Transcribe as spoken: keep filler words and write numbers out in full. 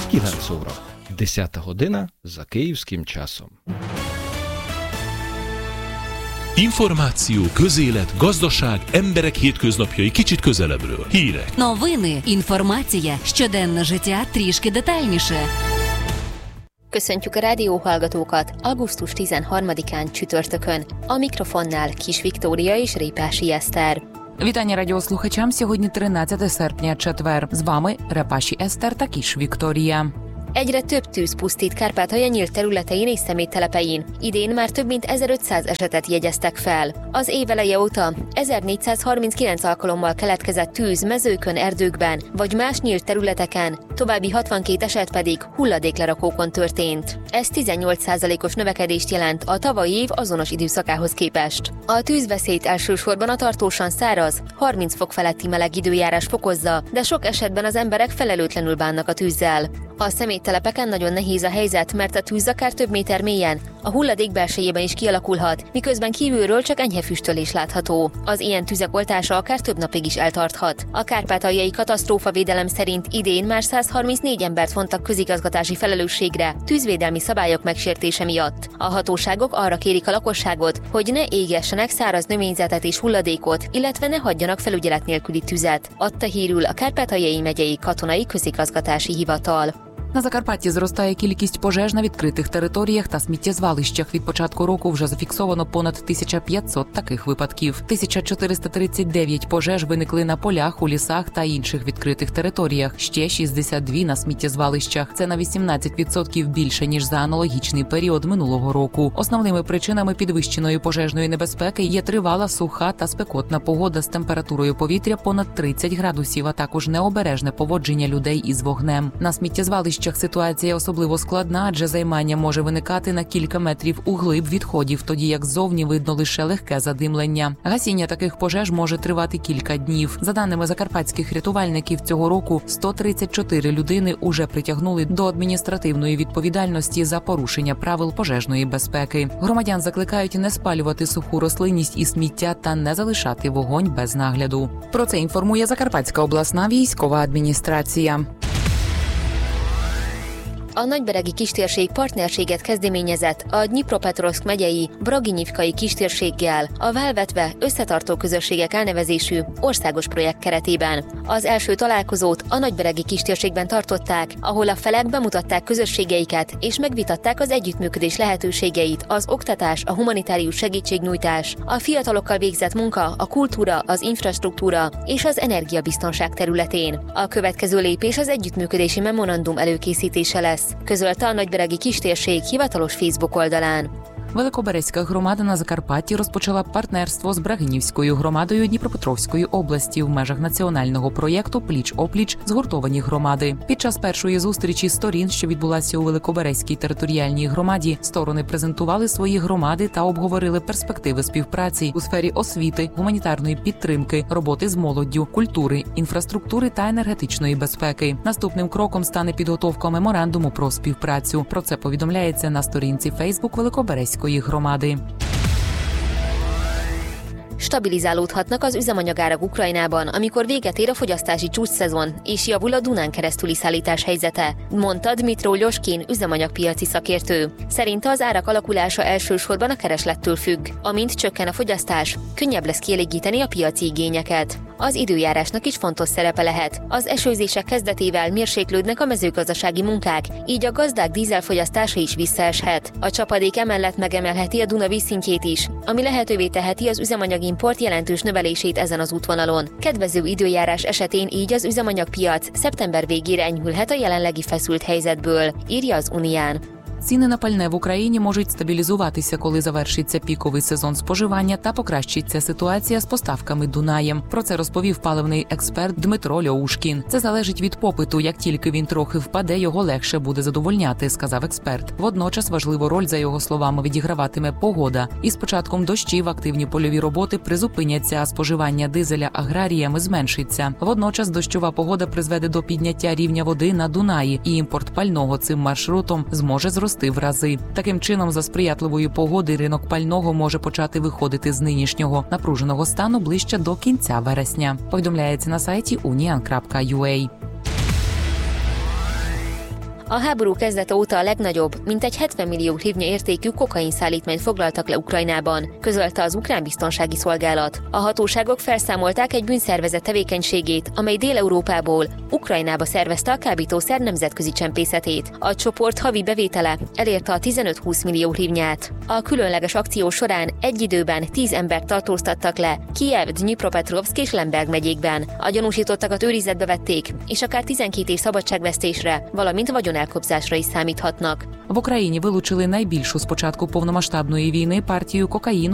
Esztigen szóra. deszята година за kиївським часом. Információ, közélet, gazdaság, emberek hétköznapjai kicsit közelebbről. Hírek. Новини, інформація, щоденне життя трішки детальніше. Köszöntjük a rádióhallgatókat augusztus tizenharmadikán csütörtökön. A mikrofonnál Kis Viktória és Répási Eszter. Вітання радіослухачам. Сьогодні тринадцяте серпня, четвер. З вами Репаші Eszter та Kis Viktória. Egyre több tűz pusztít Kárpátalja nyílt területein és szeméttelepein. Idén már több mint ezerötszáz esetet jegyeztek fel. Az év eleje óta ezernégyszázharminckilenc alkalommal keletkezett tűz mezőkön, erdőkben vagy más nyílt területeken, további hatvankét eset pedig hulladéklerakókon történt. Ez tizennyolc százalékos növekedést jelent a tavalyi év azonos időszakához képest. A tűzveszélyt elsősorban a tartósan száraz, harminc fok feletti meleg időjárás fokozza, de sok esetben az emberek felelőtlenül bánnak a tűzzel. A szeméttelepeken nagyon nehéz a helyzet, mert a tűz akár több méter mélyen, a hulladék belsejében is kialakulhat, miközben kívülről csak enyhe füstölés látható. Az ilyen tüzek oltása akár több napig is eltarthat. A kárpátaljai katasztrófavédelem szerint idén már százharmincnégy embert vontak közigazgatási felelősségre tűzvédelmi szabályok megsértése miatt. A hatóságok arra kérik a lakosságot, hogy ne égessenek száraz növényzetet és hulladékot, illetve ne hagyjanak felügyelet nélküli tüzet, adta hírül a Kárpátaljai megyei katonai közigazgatási hivatal. На Закарпатті зростає кількість пожеж на відкритих територіях та сміттєзвалищах. Від початку року вже зафіксовано понад тисяча п'ятсот таких випадків. тисяча чотириста тридцять дев'ять пожеж виникли на полях, у лісах та інших відкритих територіях. Ще шістдесят два на сміттєзвалищах. Це на вісімнадцять відсотків більше, ніж за аналогічний період минулого року. Основними причинами підвищеної пожежної небезпеки є тривала, суха та спекотна погода з температурою повітря понад тридцять градусів, а також необережне поводження людей із вогнем. На сміттєзвалищах ситуація особливо складна, адже займання може виникати на кілька метрів углиб відходів, тоді як ззовні видно лише легке задимлення. Гасіння таких пожеж може тривати кілька днів. За даними закарпатських рятувальників, цього року сто тридцять чотири людини уже притягнули до адміністративної відповідальності за порушення правил пожежної безпеки. Громадян закликають не спалювати суху рослинність і сміття та не залишати вогонь без нагляду. Про це інформує Закарпатська обласна військова адміністрація. A nagyberegi kistérség partnerséget kezdeményezett a Dnipropetrovszk megyei Braginyivkai kistérséggel a válvetve összetartó közösségek elnevezésű országos projekt keretében. Az első találkozót a nagyberegi kistérségben tartották, ahol a felek bemutatták közösségeiket és megvitatták az együttműködés lehetőségeit, az oktatás, a humanitárius segítségnyújtás, a fiatalokkal végzett munka, a kultúra, az infrastruktúra és az energiabiztonság területén. A következő lépés az együttműködési memorandum előkészítése lesz, közölte a nagyberegi kistérség hivatalos Facebook oldalán. Великоберезька громада на Закарпатті розпочала партнерство з Брагинівською громадою Дніпропетровської області в межах національного проєкту «Пліч-опліч. Згуртовані громади». Під час першої зустрічі сторін, що відбулася у Великоберезькій територіальній громаді, сторони презентували свої громади та обговорили перспективи співпраці у сфері освіти, гуманітарної підтримки, роботи з молоддю, культури, інфраструктури та енергетичної безпеки. Наступним кроком стане підготовка меморандуму про співпрацю. Про це повідомляється на сторінці Facebook Великоберезької gромади. Stabilizálódhatnak az üzemanyagárak Ukrajnában, amikor véget ér a fogyasztási csúcsszezon, és javul a Dunán keresztüli szállítás helyzete, mondta Dmytro Lyoshkin üzemanyagpiaci szakértő. Szerinte az árak alakulása elsősorban a kereslettől függ. Amint csökken a fogyasztás, könnyebb lesz kielégíteni a piaci igényeket. Az időjárásnak is fontos szerepe lehet. Az esőzések kezdetével mérséklődnek a mezőgazdasági munkák, így a gazdák dízelfogyasztása is visszaeshet. A csapadék emellett megemelheti a Duna vízszintjét is, ami lehetővé teheti az üzemanyagimport jelentős növelését ezen az útvonalon. Kedvező időjárás esetén így az üzemanyagpiac szeptember végére enyhülhet a jelenlegi feszült helyzetből, írja az Unián. Ціни на пальне в Україні можуть стабілізуватися, коли завершиться піковий сезон споживання та покращиться ситуація з поставками Дунаєм. Про це розповів паливний експерт Дмитро Льоушкін. Це залежить від попиту. Як тільки він трохи впаде, його легше буде задовольняти, сказав експерт. Водночас важливу роль, за його словами, відіграватиме погода. І з початком дощів активні польові роботи призупиняться, а споживання дизеля аграріями зменшиться. Водночас дощова погода призведе до підняття рівня води на Дунаї, і імпорт пального цим маршрутом зможе зростати в рази. Таким чином, за сприятливої погоди ринок пального може почати виходити з нинішнього напруженого стану ближче до кінця вересня. Повідомляється на сайті unian крапка ю а. A háború kezdete óta a legnagyobb, mintegy hetven millió hrivnya értékű kokain szállítmányt foglaltak le Ukrajnában, közölte az ukrán biztonsági szolgálat. A hatóságok felszámolták egy bűnszervezet tevékenységét, amely Dél-Európából Ukrajnába szervezte a kábítószer nemzetközi csempészetét. A csoport havi bevétele elérte a tizenöt-húsz millió hrivnyát. A különleges akció során egy időben tíz embert tartóztattak le Kijev, Dnyipropetrovszk és Lemberg megyékben. A gyanúsítottakat őrizetbe vették, és akár tizenkét év szabadságvesztésre, valamint vagyonelkobzásra is számíthatnak. В Україні вилучили найбільшу з початку повномасштабної війни партію кокаїну